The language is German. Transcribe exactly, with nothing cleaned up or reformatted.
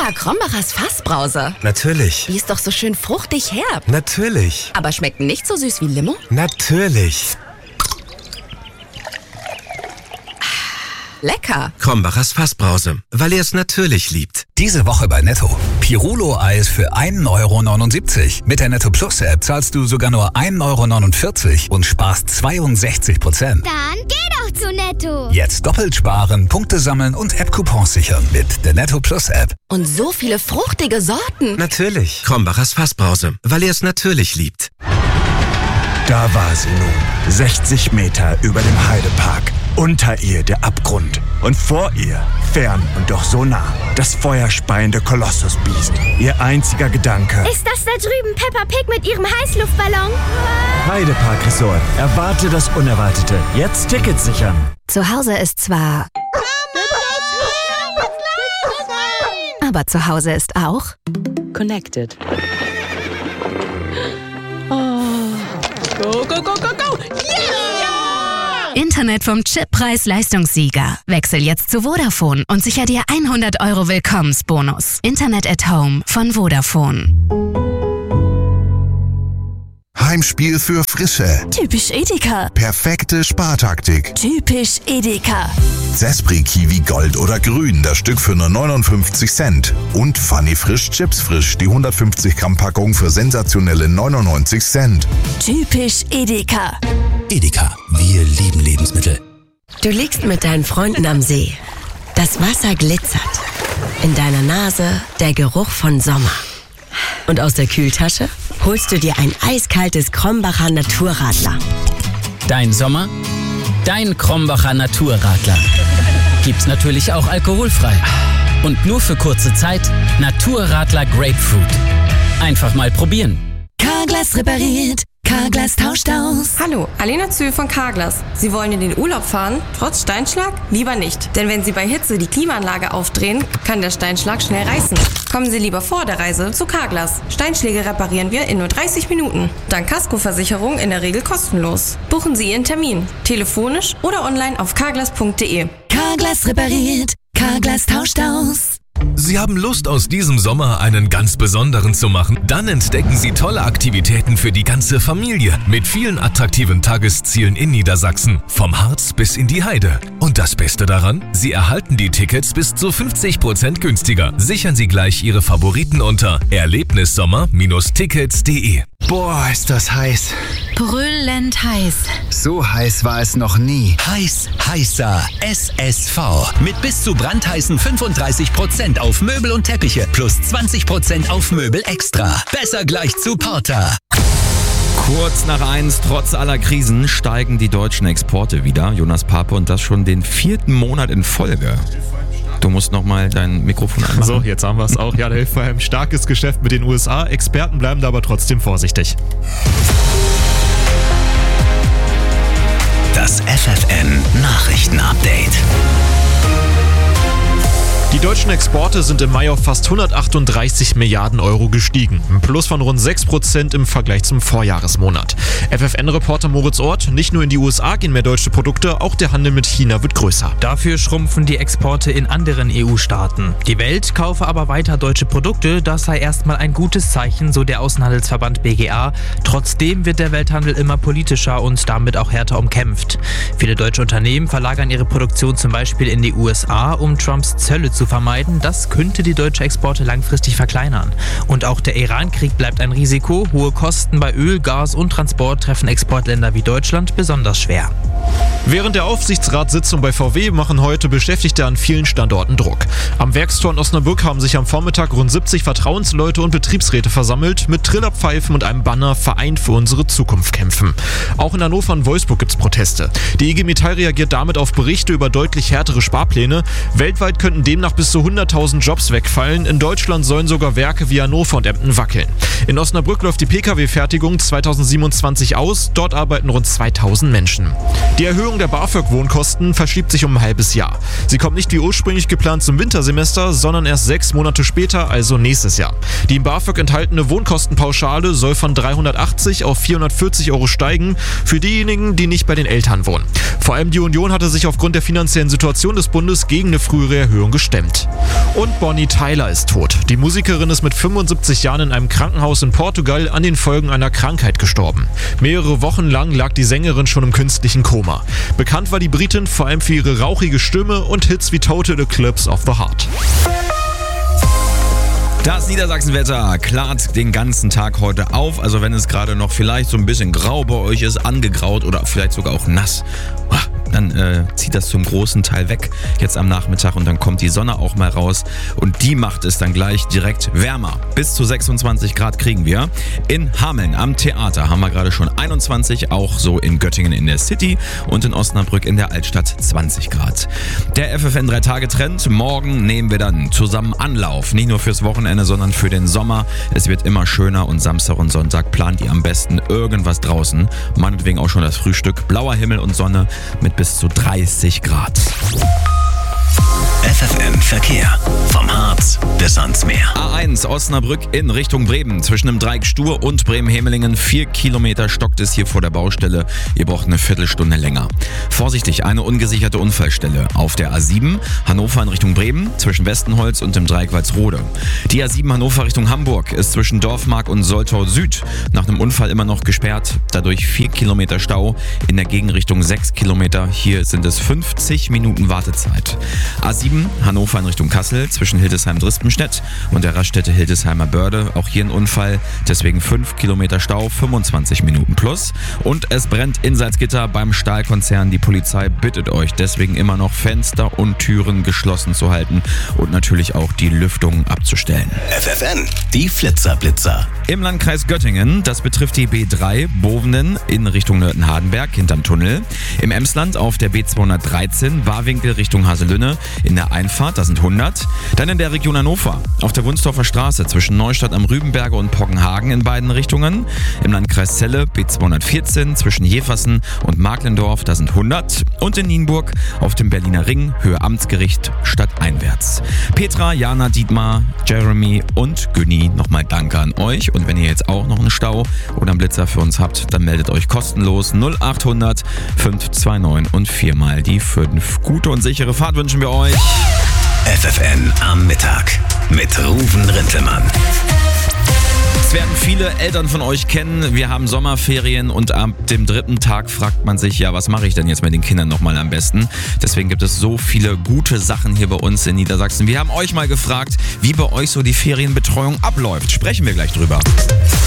Lecker, Krombachers Fassbrause. Natürlich. Die ist doch so schön fruchtig herb. Natürlich. Aber schmeckt nicht so süß wie Limo? Natürlich. Lecker. Krombachers Fassbrause, weil ihr es natürlich liebt. Diese Woche bei Netto. Pirulo-Eis für ein Euro neunundsiebzig. Mit der Netto Plus App zahlst du sogar nur ein Euro neunundvierzig und sparst zweiundsechzig Prozent. Dann geh doch zu Netto. Jetzt doppelt sparen, Punkte sammeln und App-Coupons sichern mit der Netto Plus App. Und so viele fruchtige Sorten. Natürlich. Krombachers Fassbrause, weil ihr es natürlich liebt. Da war sie nun, sechzig Meter über dem Heidepark. Unter ihr der Abgrund und vor ihr, fern und doch so nah, das feuerspeiende Kolossusbiest. Ihr einziger Gedanke: Ist das da drüben Peppa Pig mit ihrem Heißluftballon? Heidepark Resort. Erwarte das Unerwartete. Jetzt Tickets sichern. Zu Hause ist zwar... Aber zu Hause ist auch... Connected. Oh. Go, go, go, go, go! Yeah! Internet vom Chippreis-Leistungssieger. Wechsel jetzt zu Vodafone und sicher dir hundert Euro Willkommensbonus. Internet at Home von Vodafone. Heimspiel für Frische. Typisch Edeka. Perfekte Spartaktik. Typisch Edeka. Zespri Kiwi Gold oder Grün, das Stück für nur neunundfünfzig Cent. Und Funny Frisch Chips Frisch, die hundertfünfzig Gramm Packung für sensationelle neunundneunzig Cent. Typisch Edeka. Edeka, wir lieben Lebensmittel. Du liegst mit deinen Freunden am See. Das Wasser glitzert. In deiner Nase der Geruch von Sommer. Und aus der Kühltasche holst du dir ein eiskaltes Krombacher Naturradler. Dein Sommer, dein Krombacher Naturradler. Gibt's natürlich auch alkoholfrei. Und nur für kurze Zeit Naturradler Grapefruit. Einfach mal probieren. Carglass repariert. Carglass tauscht aus. Hallo, Alena Zühl von Carglass. Sie wollen in den Urlaub fahren, trotz Steinschlag? Lieber nicht. Denn wenn Sie bei Hitze die Klimaanlage aufdrehen, kann der Steinschlag schnell reißen. Kommen Sie lieber vor der Reise zu Carglass. Steinschläge reparieren wir in nur dreißig Minuten. Dank Kaskoversicherung in der Regel kostenlos. Buchen Sie Ihren Termin. Telefonisch oder online auf carglass punkt de. Carglass repariert. Carglass tauscht aus. Sie haben Lust, aus diesem Sommer einen ganz besonderen zu machen? Dann entdecken Sie tolle Aktivitäten für die ganze Familie mit vielen attraktiven Tageszielen in Niedersachsen, vom Harz bis in die Heide. Und das Beste daran? Sie erhalten die Tickets bis zu fünfzig Prozent günstiger. Sichern Sie gleich Ihre Favoriten unter erlebnissommer Tickets punkt de. Boah, ist das heiß. Brüllend heiß. So heiß war es noch nie. Heiß, heißer S S V. Mit bis zu brandheißen fünfunddreißig Prozent auf Möbel und Teppiche plus zwanzig Prozent auf Möbel extra. Besser gleich zu Porter. Kurz nach eins, trotz aller Krisen, steigen die deutschen Exporte wieder. Jonas Pape, und das schon den vierten Monat in Folge. Du musst nochmal dein Mikrofon anmachen. So, jetzt haben wir es auch. Ja, da hilft vor allem starkes Geschäft mit den U S A. Experten bleiben da aber trotzdem vorsichtig. Das F F N Nachrichten-Update. Die deutschen Exporte sind im Mai auf fast hundertachtunddreißig Milliarden Euro gestiegen. Ein Plus von rund sechs Prozent im Vergleich zum Vorjahresmonat. F F N-Reporter Moritz Ort: Nicht nur in die U S A gehen mehr deutsche Produkte, auch der Handel mit China wird größer. Dafür schrumpfen die Exporte in anderen E U-Staaten. Die Welt kaufe aber weiter deutsche Produkte. Das sei erstmal ein gutes Zeichen, so der Außenhandelsverband B G A. Trotzdem wird der Welthandel immer politischer und damit auch härter umkämpft. Viele deutsche Unternehmen verlagern ihre Produktion zum Beispiel in die U S A, um Trumps Zölle zu vermeiden. Das könnte die deutsche Exporte langfristig verkleinern. Und auch der Iran-Krieg bleibt ein Risiko. Hohe Kosten bei Öl, Gas und Transport treffen Exportländer wie Deutschland besonders schwer. Während der Aufsichtsratssitzung bei V W machen heute Beschäftigte an vielen Standorten Druck. Am Werkstor in Osnabrück haben sich am Vormittag rund siebzig Vertrauensleute und Betriebsräte versammelt, mit Trillerpfeifen und einem Banner Verein für unsere Zukunft kämpfen. Auch in Hannover und Wolfsburg gibt es Proteste. Die I G Metall reagiert damit auf Berichte über deutlich härtere Sparpläne. Weltweit könnten demnach bis zu hunderttausend Jobs wegfallen. In Deutschland sollen sogar Werke wie Hannover und Emden wackeln. In Osnabrück läuft die Pkw-Fertigung zweitausendsiebenundzwanzig aus. Dort arbeiten rund zweitausend Menschen. Die Erhöhung der BAföG-Wohnkosten verschiebt sich um ein halbes Jahr. Sie kommt nicht wie ursprünglich geplant zum Wintersemester, sondern erst sechs Monate später, also nächstes Jahr. Die im BAföG enthaltene Wohnkostenpauschale soll von dreihundertachtzig auf vierhundertvierzig Euro steigen für diejenigen, die nicht bei den Eltern wohnen. Vor allem die Union hatte sich aufgrund der finanziellen Situation des Bundes gegen eine frühere Erhöhung gestemmt. Und Bonnie Tyler ist tot. Die Musikerin ist mit fünfundsiebzig Jahren in einem Krankenhaus in Portugal an den Folgen einer Krankheit gestorben. Mehrere Wochen lang lag die Sängerin schon im künstlichen Koma. Bekannt war die Britin vor allem für ihre rauchige Stimme und Hits wie Total Eclipse of the Heart. Das Niedersachsenwetter klart den ganzen Tag heute auf. Also wenn es gerade noch vielleicht so ein bisschen grau bei euch ist, angegraut oder vielleicht sogar auch nass, dann äh, zieht das zum großen Teil weg jetzt am Nachmittag und dann kommt die Sonne auch mal raus und die macht es dann gleich direkt wärmer. Bis zu sechsundzwanzig Grad kriegen wir. In Hameln am Theater haben wir gerade schon einundzwanzig, auch so in Göttingen in der City und in Osnabrück in der Altstadt zwanzig Grad. Der F F N drei Tage Trend, morgen nehmen wir dann zusammen Anlauf, nicht nur fürs Wochenende, sondern für den Sommer. Es wird immer schöner und Samstag und Sonntag plant ihr am besten irgendwas draußen. Meinetwegen auch schon das Frühstück, blauer Himmel und Sonne mit bis zu dreißig Grad. F F M Verkehr. Vom Harz bis ans Meer. A eins Osnabrück in Richtung Bremen. Zwischen dem Dreieck Stur und Bremen-Hemelingen. Vier Kilometer stockt es hier vor der Baustelle. Ihr braucht eine Viertelstunde länger. Vorsichtig, eine ungesicherte Unfallstelle. Auf der A sieben Hannover in Richtung Bremen. Zwischen Westenholz und dem Dreieck Walsrode. Die A sieben Hannover Richtung Hamburg ist zwischen Dorfmark und Soltau Süd nach einem Unfall immer noch gesperrt. Dadurch vier Kilometer Stau. In der Gegenrichtung sechs Kilometer. Hier sind es fünfzig Minuten Wartezeit. A sieben Hannover in Richtung Kassel zwischen Hildesheim-Drispenstedt und der Raststätte Hildesheimer Börde. Auch hier ein Unfall, deswegen fünf Kilometer Stau, fünfundzwanzig Minuten plus. Und es brennt in Salzgitter beim Stahlkonzern. Die Polizei bittet euch deswegen immer noch Fenster und Türen geschlossen zu halten und natürlich auch die Lüftung abzustellen. F F N, die Flitzerblitzer. Im Landkreis Göttingen, das betrifft die B drei Bovenen in Richtung Nörten-Hardenberg hinterm Tunnel. Im Emsland auf der B zweihundertdreizehn Warwinkel Richtung Haselünne in der Einfahrt, das sind hundert. Dann in der Region Hannover auf der Wunsdorfer Straße zwischen Neustadt am Rübenberge und Poggenhagen in beiden Richtungen. Im Landkreis Celle B zweihundertvierzehn zwischen Jeversen und Marklendorf, das sind hundert. Und in Nienburg auf dem Berliner Ring Höhe Amtsgericht stadteinwärts. Petra, Jana, Dietmar, Jeremy und Günni, nochmal danke an euch. Und wenn ihr jetzt auch noch einen Stau oder einen Blitzer für uns habt, dann meldet euch kostenlos null achthundert fünf zwei neun und viermal die fünf. Gute und sichere Fahrt wünschen wir euch. F F N am Mittag mit Ruven Rintelmann. Es werden viele Eltern von euch kennen. Wir haben Sommerferien und ab dem dritten Tag fragt man sich, ja, was mache ich denn jetzt mit den Kindern nochmal am besten? Deswegen gibt es so viele gute Sachen hier bei uns in Niedersachsen. Wir haben euch mal gefragt, wie bei euch so die Ferienbetreuung abläuft. Sprechen wir gleich drüber.